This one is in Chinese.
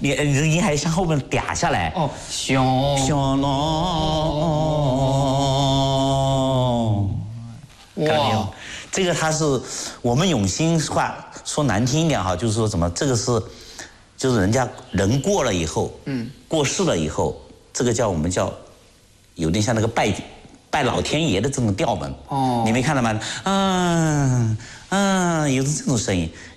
你还向后面嗲下来。 哦，小龙， 哇， 这个它是我们永兴话说难听一点哈，就是说什么这个是，就是人家人过了以后，过世了以后，这个我们叫，有点像那个拜老天爷的这种调门。哦，你没看到吗？有这种声音。